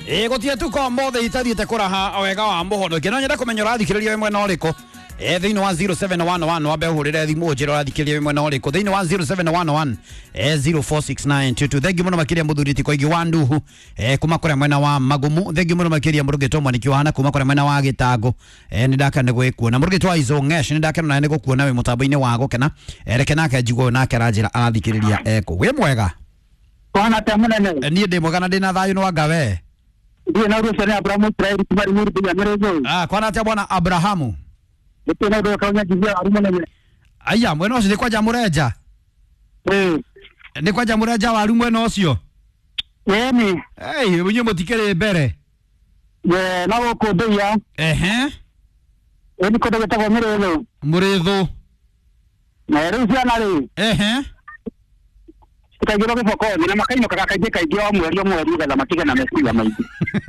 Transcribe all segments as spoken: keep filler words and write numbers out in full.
Eh gotie tu ko mothe itadhiete kuraha wega wa muhono kino nyenda kumenya rathikiriria we mwena uriko eh thini wa zero seven one one wabe hurire thimu njiro rathikiriria we mwena uriko thini wa zero seven one one eh zero four six nine two two thegi muno makiria muthuriti koigi wanduhu eh kuma kure mwena wa magumu thegi muno makiria murugito mwaniki wana kuma kure mwena wa gitango eh nindaka ne gwikuona murugito wa izongesh nindaka na ne gukuona we mutambo-ini wago kana ereke nake jigo nake ranjira arathikiriria eko we mwega kwana temunene nie ndi mwega na ndina thayu no ngawe ndiye na ruhusa ya Abrahamu Israeli kubali muri bila merezo ah kwana tia bwana Abrahamu ndiye na ruhusa ya jizia arumunene aya mweno cio kwa jamureja eh ni kwa jamureja wa rumweno ucio yeni hey munye mutikere mbere ye na goko ndia ehe eni ko ndageta kwa merezo murithu na ruhusa na ri ehe Kagiro ke foko ni makaino kaka kaje kaige wa mweri mweri ga matiga na mesiga maiti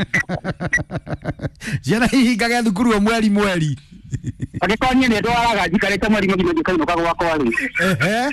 jera hihi gage thukuru wa mweri mweri agikonye ne ndo araga jikarete mweri mweri ndio kaino kago wako wali ehe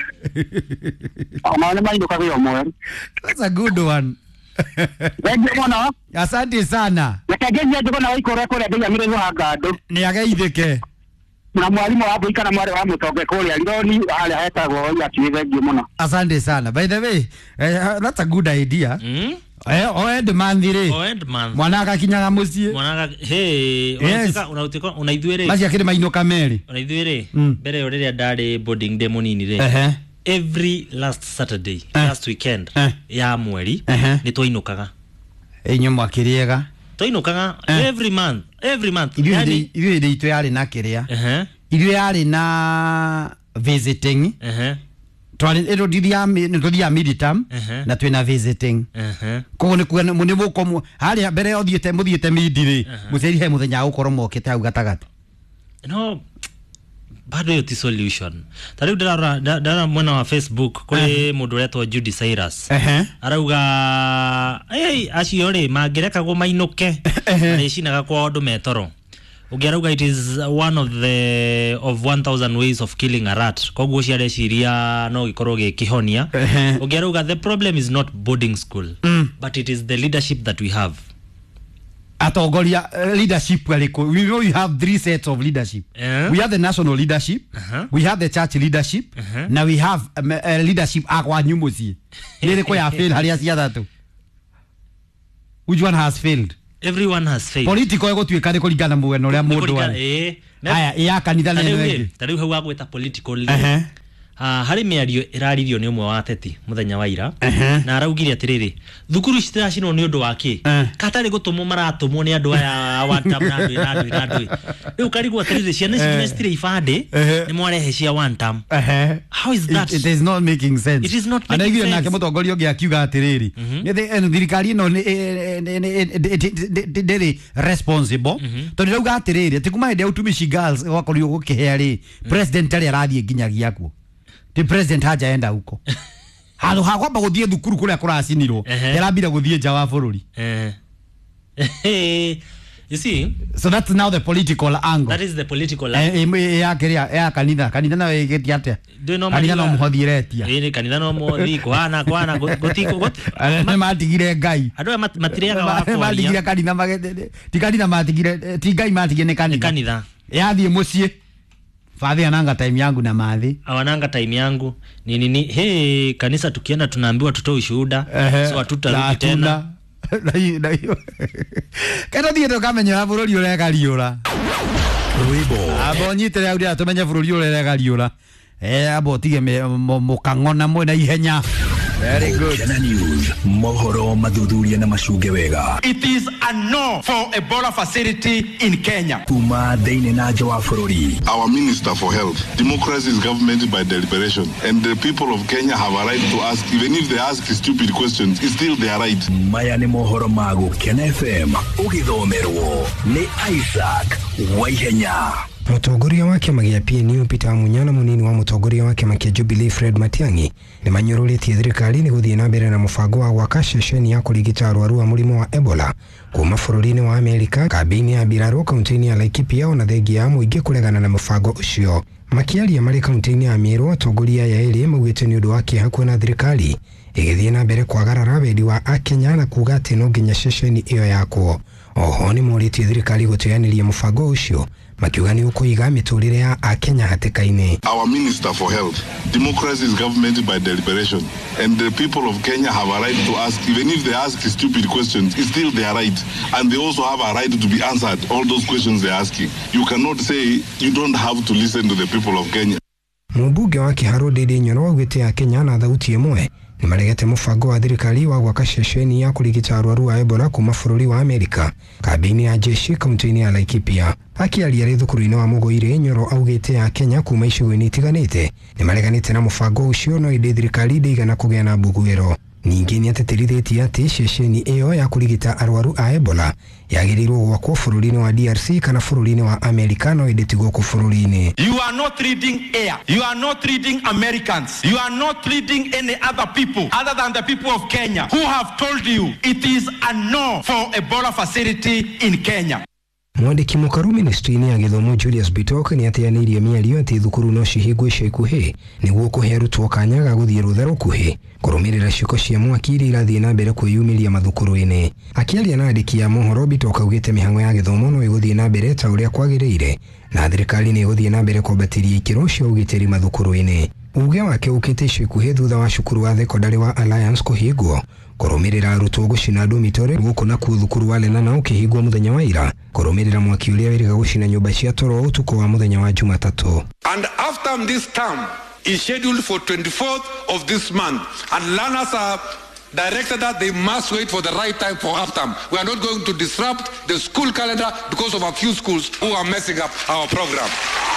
ama ne maindo kago yo mweri that's a good one wewe mwana asante sana nakagenye ndio na waikora kore ndio mirezo hagado ni ageithike na mwalimu hapo ikana mwari wa mutoke kule alironi ale hetagwo ya kiwegeje muno asante sana by the way uh, that's a good idea mm? eh o end manthire o end month mwana akakinyaga mucie mwana hey unataka unataka unaithuire basi akiri maino kameri unaithuire mbere yo riria ndari boarding day munini re ehe every last Saturday last weekend ya mweri ni twinukaga enyo mwakiriega twinukaga every month every month yani iwe ndi itu yari na kiria ehe iwe yari na visiting ehe twali ero didia ni didia midterm na twina visiting ehe ko ni kuona muni muko hari mbere othiete muthiete midire muceri he muthenya ukoro mokete au gatagati no bado yo ti solution tari dara dara mwana wa Facebook kule mundu retwa Judy Cyrus ehe arauga ei aciore magereka go mainuke aricinaga kwa ondu metoro ugiarauga it is one of the of one thousand ways of killing a rat koguo ciareciria no gikorwo gikihonia ugiarauga the problem is not boarding school mm. but it is the leadership that we have atogoria uh, leadership aliko we know you have three sets of leadership yeah. we have the national leadership uh-huh. we have the church leadership uh-huh. now we have um, uh, leadership akwa nyumuci nire ko ya fail haria cia thatu which one has failed everyone has failed political ego tuikane kuringana mugeno ria mundu wa eh haya ya kanitha nene tariu hau agweta political uh-huh. Ah hari miario iraririo ni umwe wa teti muthenya wa ira uh-huh. na araugire atiriri thukuru citiracino ni undu waki uh-huh. katari gutumo maratumwo ni andu aya one time na andu andu andu riu karigwo atiriri ciana cinya citire ifande ni mwarehe cia one time how is that it, it is not making sense it is not making anagire sense nake mutongoria ungi akiuga atiriri ni thirikari no ni responsible to ndauga atiriri ati kuma hende utumishi girls wakorio gukiheri president ari arathie nginyagia kuo the president haja enda huko halo hakwamba guthie thukuru kuria kuracinirwo yarambira guthie nja wa bururi eh you see so that's now the political angle that is the political angle eh ya kiria ya kanitha kanitha na wegeti ate kanitha no muhothiretia eh kanitha no muhothi kwana kwana gutiko gut ne matigire ngai andu matiriaga wa kwa matigire kanitha magete ti kanitha matigire ti ngai matigire ne kanitha kanitha yathie mucie Father ananga time yangu na madhi. Awananga time yangu. Ni nini? Hey, kanisa tukienda tunaambiwa tutoe ushuhuda. So hatutarudi tena. Na hiyo. Kana thie to kamenya bururi urega riura. Rwibo. Abonyite ya uria tumenya bururi urega riura. Eh abo tige mukangona mwe na ihenya. Very good. Kena News, mohoro mathuthuria na macunge wega. It is a no for Ebola facility in Kenya. Kuma thĩinĩ na nja wa bũrũri. Our Minister for Health, democracy is government by deliberation, and the people of Kenya have a right to ask, even if they ask stupid questions, it's still their right. Maya nĩ mohoro ma Gũkena F M, ũgithomerwo nĩ Isaac Waihenya. Mutongoria wa kiama gia P N U Peter Munyana munini wa mutongoria wa kiama kia Jubilee Fred Matiang'i ni manyũrũrĩtie thirikari ni guthie na mbere na mubango wa gwaka ceceni ya kũrigita arwaru a mũrimũ wa Ebola kuma bũrũri-inĩ wa Amerika. Kambĩini ya Biraro kaunti-inĩ ya Laikipia ona thengia ya mũingĩ kũregana na mũbango ũcio. Makiaria marĩ kaunti-inĩ ya Meru, atongoria ya erĩ maugĩte nĩ ũndũ wa kĩeha kuona thirikari igithie na mbere kwagarara wendi wa Akenya na kuga ati no nginya ceceni iyo yakwo. Oho ni muritie thirikari guteaniria mubango ucio makiuga ni ukuiga miturire ya Akenya hatikaine. Our Minister for Health, democracy is government by deliberation, and the people of Kenya have a right to ask, even if they ask stupid questions, it's still their right, and they also have a right to be answered all those questions they're asking. You cannot say you don't have to listen to the people of Kenya. Mbunge wa Kiharu Ndindi Nyoro augite Akenya na thauti imwe ni maregete mubango wa thirikari wa gwaka ceceni ya kurigita arwaru a Ebola kuma bũrũri wa Amerika kambini ya jeshi kaunti-inĩ ya Laikipia. Akiaria ri thukuru-inĩ wa Mũgũire, Nyoro augite Akenya kuma icigo-inĩ itiganĩte ni mareganĩte na mubango ucio, no indi thirikari ndĩigana kũgĩa na mbugũĩro. Ningĩ ni ateterithĩtie atĩ ceceni ĩyo ya kurigita arwaru a Ebola yagĩrĩirwo gwakwo bũrũri-inĩ wa D R C kana bũrũri-inĩ wa Amerika, no indi ti gũkũ bũrũri-inĩ. You are not reading air. You are not reading Americans. You are not reading any other people other than the people of Kenya who have told you it is a no for Ebola facility in Kenya. Mwandiki mukaru ministry-inĩ ya gĩthomo Julius Bitok ni ateanĩirie mĩario atĩ thukuru no cihingwo ica ikuhĩ nĩguo kũhe arutwo kanya ga gũthiĩ rũtha rũkuhĩ kũrũmĩrĩra ciĩko cia mwaki iria irathiĩ na mbere kwĩyumĩria mathukuru-inĩ. Akĩaria na andĩki a mohoro, Bitok augĩte mĩhang'o ya gĩthomo no ĩgũthiĩ na mbere ta ũrĩa kwagĩrĩire na thirikari nĩ ĩgũthiĩ na mbere kwambatĩria ikĩro cia ũgitĩri mathukuru-inĩ. Uge wake ũkĩte ica ikuhĩ thutha wa cukuru wa thekondarĩ wa Alliance kũhingwo kũrũmĩrĩra arutwo gũcina dormitory gũkũ na kuo thukuru wa Lenana ũkĩhingwo mũthenya wa ira kũrũmĩrĩra mwaki ũrĩa wĩrĩga gũcina nyũmba cia toro ũtukũ wa mũthenya wa Jumatatũ. And after this term is scheduled for twenty-fourth of this month, and learners are directed that they must wait for the right time for half term. We are not going to disrupt the school calendar because of a few schools who are messing up our program.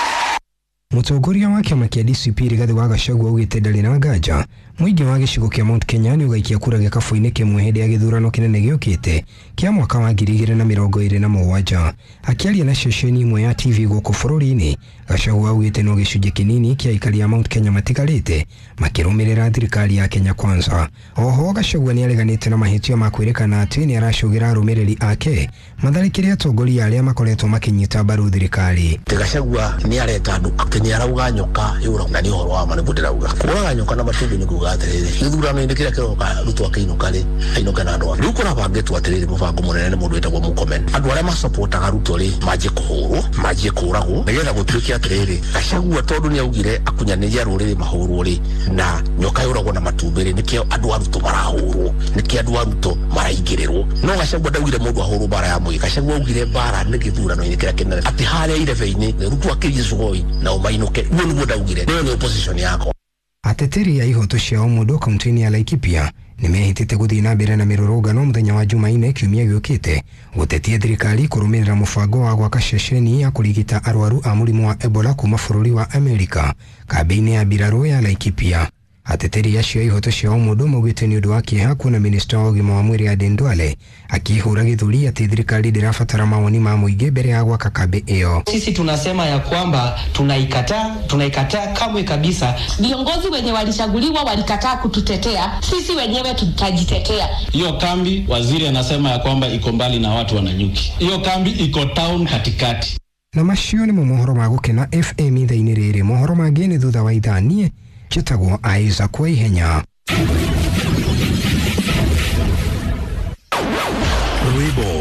Mũtongoria wa kĩama kĩa D C P Rigathĩ wa Gachagua augĩte ndarĩ na nganja mũingĩ wa gĩcigo kĩa Mount Kenya nĩ ũgaikia kura gĩkabũ-inĩ kĩmwe hĩndĩ ya gĩthurano kĩnene gĩũkĩte kĩa mwaka wa ngiri igĩrĩ na mĩrongo ĩrĩ na mũgwanja. Akĩaria na ceceni imwe ya T V gũkũ bũrũri-inĩ, Gachagua augĩte no gĩcunjĩ kĩnini kĩa aikari a Mount Kenya matigarĩte makĩrũmĩrĩra thirikari ya Kenya Kwanza. Oho Gachagua nĩ areganĩte na mahĩtia ma kwĩrĩkana atĩ nĩ aracũgĩra arũmĩrĩri ake matharĩkĩre atongoria arĩa makoretwo makĩnyita mbaru thirikari. Gachagua nĩ areta andũ akĩnĩ arauga nyoka yũra na nĩ ũhoro wa ma nĩguo ndĩrauga kũraga nyoka na matumbĩ nĩ kuuga atĩrĩrĩ gĩthurano-inĩ kĩrĩa kĩroka rutwo akĩinũka rĩ ainũke na andũ rĩu kũrabangĩtwo atĩrĩrĩ mũbango mũnene nĩ mũndũ wĩtagwo Mũkomen. Andũ arĩa macopotaga Ruto rĩ manjie kũhũrwo manjie kũragwo nĩgetha gũtuĩke atĩrĩrĩ Gachagua tondũ nĩ augire akunyanĩria rũrĩrĩ mahũrwo rĩ na nyoka yũragwo na matumbĩ rĩ nĩkĩo andũ a Ruto marahũrwo nĩkĩo andũ a Ruto maraingĩrĩrwo. No Gachagua ndaugire mũndũ ahũrwo mbara ya mũingĩ. Gachagua augire mbara nĩ gĩthurano-inĩ kĩrĩa kĩnene atĩ harĩa irebe-inĩ Ruto akĩrie cugoi na ũmainũke nĩguo nĩguo ndaugire nĩyo nĩ opposition yako. Ateteri ya ihoto cia ũmũndũ kaunti-inĩ ya Laikipia nĩ mehĩtĩte gũthiĩ na mbere na mĩrũrũngano mũthenya wa Jumaine kiumia gĩũkĩte gũtetia thirikari kũrũmĩrĩra mũbango wa gwaka ceceni ya kũrigita arwaru a mũrimũ wa Ebola kuma bũrũri wa Amerika kambĩ-inĩ ya mbirarũ ya Laikipia. Ateteri acio ihoto cia ũmũndũ maugĩte nĩ ũndũ wa kĩeha kuona minista wa ũgima wa mwĩrĩ Aden Duale akĩhũra gĩthũri atĩ thirikari ndĩrabatara mawoni ma mũingĩ mbere ya gwaka kambĩ ĩyo. Sisi tunasema ya kwamba tunaikataa tunaikataa kamwe kabisa. Viongozi wenye walichaguliwa walikataa kututetea, sisi wenyewe tutajitetea. Hiyo kambi waziri anasema ya kwamba iko mbali na watu wananyuki. Hiyo kambi iko town katikati. Na macio nĩ mohoro ma gũkena F M ithaa-inĩ rĩrĩ. Mohoro mangĩ nĩ thutha wa ithaa niĩ njĩtagwo Isaac Waihenya. Rwĩmbo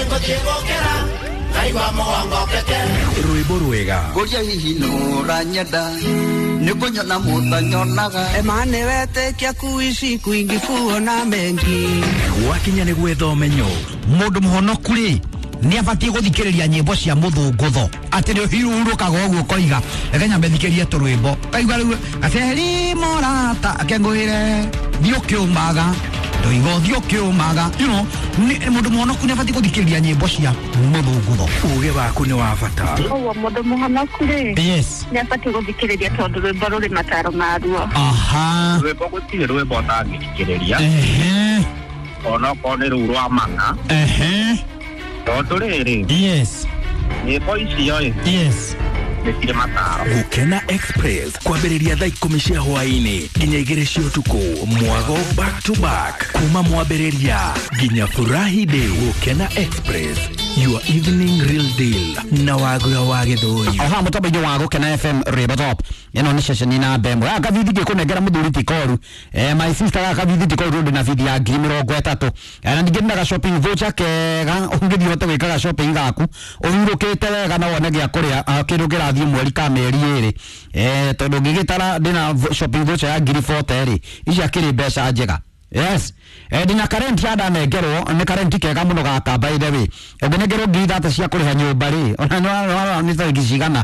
rwĩmbo rwega Goria hihi nũra nyenda nĩkũnyona mũtanyonaga emane wetĩkia kuici kuingi kuona mengi gwakinya nĩ gwetha ũmenyo mũndũ mũhonoku rĩ nĩ abatie gũthikĩrĩria nyĩmbo cia mũthũngũtho atĩ nĩ hiurũkaga ũguo koiga ekenya methikĩrie tũrwĩmbo kaigua rĩu aceri morata akengũĩre thiũkĩũmaga ndoiga thiũkĩũmaga you know mũndũ mũhonoku nĩ abatie gũthikĩrĩria nyĩmbo cia mũthũngũtho. Uge waku nĩ wa bata. Ũguo mũndũ mũhonoku rĩ yes nĩ abatie gũthikĩrĩria tondũ rwĩmbo rũrĩ mataro maruo. aha rwĩmbo gũtirĩ rwĩmbo ũtangĩthikĩrĩria ehe ona okorwo nĩ rũu rwa mana ehe tondũ rĩrĩ yes nyĩmbo icio yes nĩ cirĩ mataro. Gũkena Express kwambĩrĩria thaa ikũmi cia hwaĩ-inĩ nginya igĩrĩ cia ũtukũ mwago back to back kuma mwambĩrĩria nginya furahi day. Gũkena Express Your evening real deal na wagura wagithoi. Aha mutoba inyo wago Kena F M Reba Top. Eno ni session na Bembo. Aka vithi ke kunegera muthuri tikoru. Eh my sister aka vithi tikoru ndi na vithi ya ngiri mirongo itatu. Na ndigenda ga shopping voucher kega ungithi hote gwikaga shopping gaku. Uhurukite wega na wone gya kuria kindu kirathie mweri ka meri iri. Eh tondu ngigitara ndina shopping voucher ya ngiri forty ici akiri mbeca njega. Yes. Eh dina current ya da negero ne current kega muno gaka by the way. Ogenegero ngida cia kuriha nyumba ri. Ona no ni ta gicigana.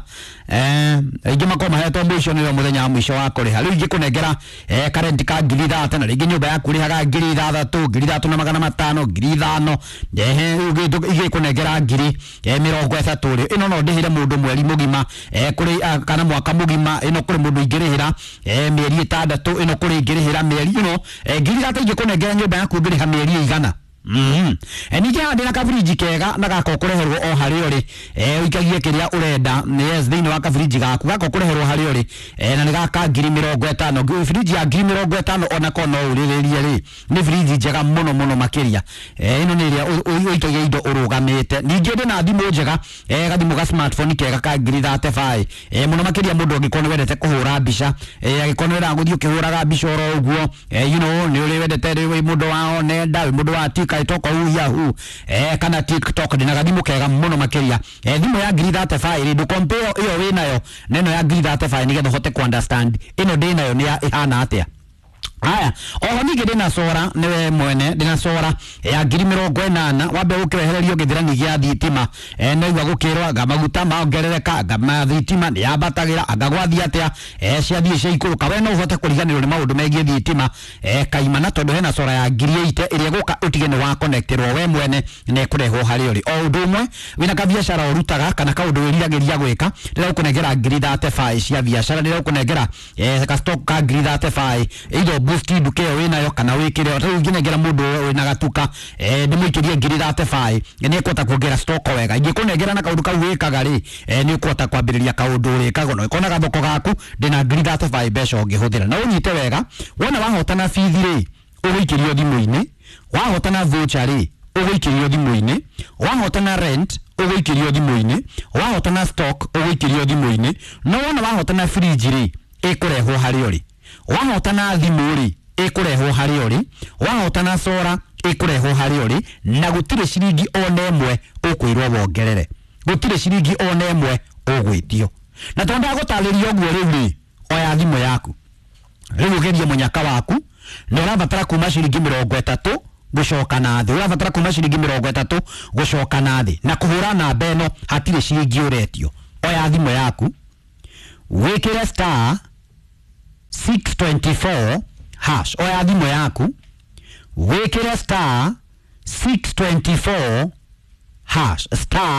Eh igima koma heto mwisho ni muthenya mwisho wa kuriha. Riu ngikunengera eh current ka ngida ta na ringi nyumba ya kuriha ga ngida thatu ngida thatu na magana matano ngida thano. Eh ugitu igikunengera ngiri eh mirongo ithatu ri. Ino no ndihire mundu mweri mugima eh kuri kana mwaka mugima ino kuri mundu ingirihira eh mieri itandatu ino kuri ingirihira mieri ino eh ngida ta igikunengera nyumba ya kumbiriha mieri igana. Mhm. Eni ja ndina ka fridge kega na gako kureherwo o hari ori. Eh uikagie kiria urenda. Yes, thini wa ka fridge gaku gako kureherwo hari ori. Eh na gaka ngiri mirongo itano. Fridge ya ngiri mirongo itano ona kono uriririe ri. Ni fridge njega muno muno makiria. Eh ino ni ria uikagie indo urugamite. Ningi ndina thimu njega. Eh gathimu ga smartphone kega ka ngiri thirty-five. Eh muno makiria mundu ngikono wendete kuhura mbica. Eh agikono wenda guthio kihuraga mbica oro uguo. Eh you know ni uri wendete ri mundu wa nenda mundu wa tika itoko hu Yahoo eh kana TikTok dina gathimu kega muno makiria eh thimu ya ngiri thirty-five ri du compare iyo we nayo neno ya ngiri thirty-five nigetha hote ku understand ino ndi nayo ni ihana atia. Haya, oho ningi ndina sora niwe mwene ndina sora ya ngiri mirongo inana wambe ukirehererio githirani gia thitima eh no igwa gukirwa gamaguta maongerereka gama thitima ni yabatagira agagwathia atia eh cia thie cia ikuru kawe no uhote kuriganirwo ni maundu megie thitima eh kaimana tondu hena sora ya ngiri eighty iria guka utigene wa connectirwo we mwene ne kurehwo hari ori o undu umwe wina ka biashara urutaga kana ka undu wiriragiria gwika ndira ukunengera ngiri thirty-five cia biashara ndira ukunengera eh ka stock ka ngiri thirty-five ido boost duke wina yo kana wikire atu nginegera mundu wina gatuka eh ndimuikirie ngiri thirty-five ni kwota kuongera stock wega ingikunengera na kaundu kau wikaga ri eh ni kwota kwambiriria kaundu ri kagono ikona gathoko gaku ndina ngiri thirty-five beca ungihuthira na unyite wega wona wahotana fithi ri ugikirio thimu-ini wahotana voucher ri ugikirio thimu-ini wahotana rent ugikirio thimu-ini wahotana stock ugikirio thimu-ini no wona wahotana fridge ri ikurehwo hari ori wahotana thimu ri ikurehwo hari ori wahotana sora ikurehwo hari ori na gutire ciringi ona imwe ukwirwo wongerere gutire ciringi ona imwe ugwitio na tonda gutariria oguo riu ri oya thimu yaku riu gerie munyaka waku na urabatara kuma ciringi mirongo itatu gucoka na thi urabatara kuma ciringi mirongo itatu gucoka na thi na kuhura na beno hatire ciringi uretio oya thimu yaku wikire star six twenty-four hash oya thimu yaku wikire star six twenty-four hash star